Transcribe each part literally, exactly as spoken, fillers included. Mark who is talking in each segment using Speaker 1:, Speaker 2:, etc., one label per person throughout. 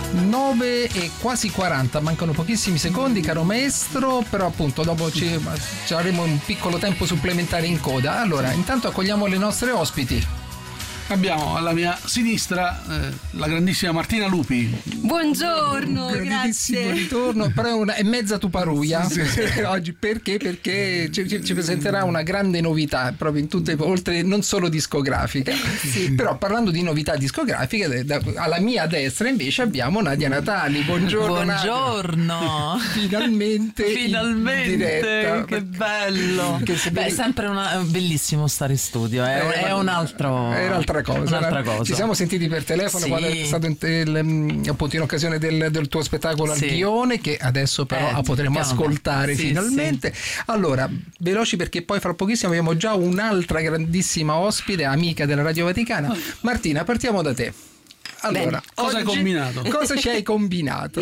Speaker 1: nove e quasi quaranta, mancano pochissimi secondi, caro maestro, però appunto dopo ci, ci avremo un piccolo tempo supplementare in coda. Allora, intanto accogliamo le nostre ospiti.
Speaker 2: Abbiamo alla mia sinistra eh, la grandissima Martina Lupi.
Speaker 3: Buongiorno,
Speaker 1: Grandissimo
Speaker 3: grazie.
Speaker 1: ritorno, però è, una, è mezza tuparuia
Speaker 2: Sì, sì.
Speaker 1: oggi, perché? Perché ci, ci- ci presenterà una grande novità proprio in tutte, oltre non solo discografica.
Speaker 3: Sì.
Speaker 1: Però parlando di novità discografiche, da- alla mia destra invece abbiamo Nadia Natali. Buongiorno,
Speaker 4: Buongiorno.
Speaker 1: Nadia. Finalmente in
Speaker 4: Finalmente,
Speaker 1: diretta.
Speaker 4: che bello.
Speaker 1: Che se
Speaker 4: Beh, è
Speaker 1: vedi-
Speaker 4: sempre una, bellissimo stare in studio, è,
Speaker 1: Eh,
Speaker 4: è un altro
Speaker 1: è un'altra cosa,
Speaker 4: un'altra
Speaker 1: no?
Speaker 4: cosa.
Speaker 1: Ci siamo sentiti per telefono
Speaker 4: Sì.
Speaker 1: quando è stato in, il- appunto in occasione del, del tuo spettacolo al
Speaker 4: Sì.
Speaker 1: Ghione, che adesso però
Speaker 4: Eh,
Speaker 1: potremo
Speaker 4: piano
Speaker 1: ascoltare
Speaker 4: piano. Sì,
Speaker 1: finalmente. Allora, veloci perché poi fra pochissimo abbiamo già un'altra grandissima ospite, amica della Radio Vaticana. Martina, partiamo da te. Allora,
Speaker 3: Bene.
Speaker 2: Cosa hai
Speaker 1: oggi-
Speaker 2: combinato?
Speaker 1: Cosa ci hai combinato?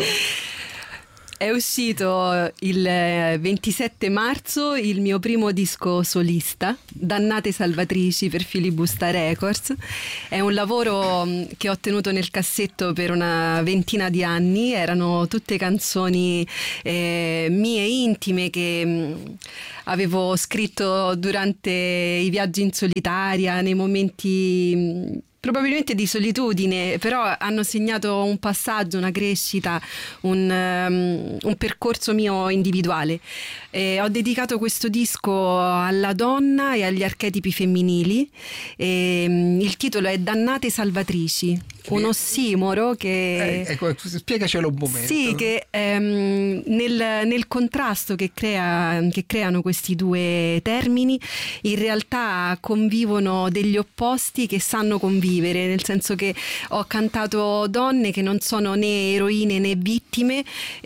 Speaker 3: È uscito il ventisette marzo il mio primo disco solista, Dannate Salvatrici, per Filibusta Records. È un lavoro mh, che ho tenuto nel cassetto per una ventina di anni, erano tutte canzoni eh, mie intime che mh, avevo scritto durante i viaggi in solitaria, nei momenti mh, probabilmente di solitudine, però hanno segnato un passaggio, una crescita, un, um, un percorso mio individuale. Eh, ho dedicato questo disco alla donna e agli archetipi femminili. E, um, il titolo è Dannate Salvatrici, un ossimoro che...
Speaker 1: Eh, ecco, spiegacelo un momento.
Speaker 3: Sì, che ehm, nel, nel contrasto che, crea, che creano questi due termini, in realtà convivono degli opposti che sanno convivere, nel senso che ho cantato donne che non sono né eroine né vittime,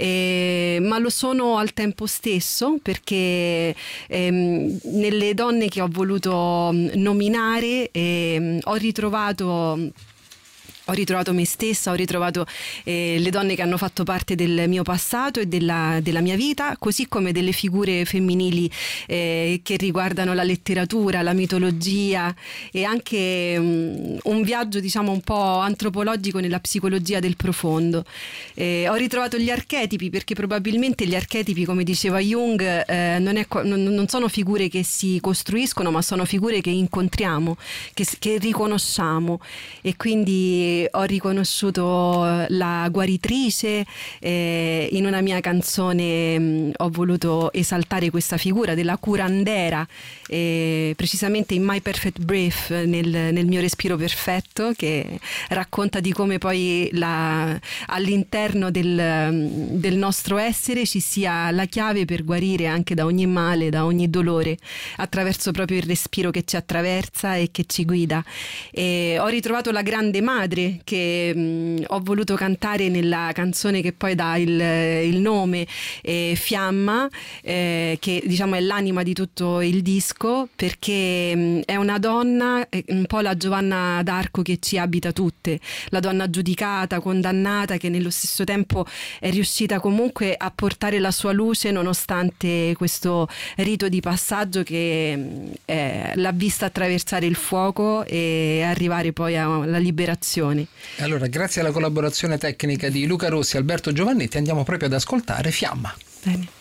Speaker 3: eh, ma lo sono al tempo stesso, perché ehm, nelle donne che ho voluto nominare ehm, ho ritrovato... Ho ritrovato me stessa, ho ritrovato eh, le donne che hanno fatto parte del mio passato e della, della mia vita, così come delle figure femminili eh, che riguardano la letteratura, la mitologia e anche um, un viaggio, diciamo, un po' antropologico nella psicologia del profondo. Eh, ho ritrovato gli archetipi, perché probabilmente gli archetipi, come diceva Jung, eh, non, è, non, non sono figure che si costruiscono, ma sono figure che incontriamo, che, che riconosciamo, e quindi ho riconosciuto la guaritrice. Eh, in una mia canzone mh, ho voluto esaltare questa figura della curandera, eh, precisamente in My Perfect Breath, nel, nel mio respiro perfetto, che racconta di come poi la, all'interno del, del nostro essere ci sia la chiave per guarire anche da ogni male, da ogni dolore, attraverso proprio il respiro che ci attraversa e che ci guida. E ho ritrovato la grande madre che mh, ho voluto cantare nella canzone che poi dà il, il nome, eh, Fiamma, eh, che diciamo è l'anima di tutto il disco, perché mh, è una donna, eh, un po' la Giovanna d'Arco che ci abita tutte, la donna giudicata, condannata, che nello stesso tempo è riuscita comunque a portare la sua luce nonostante questo rito di passaggio che mh, eh, l'ha vista attraversare il fuoco e arrivare poi alla liberazione.
Speaker 1: Allora, grazie alla collaborazione tecnica di Luca Rossi e Alberto Giovannetti, andiamo proprio ad ascoltare Fiamma.
Speaker 3: Bene.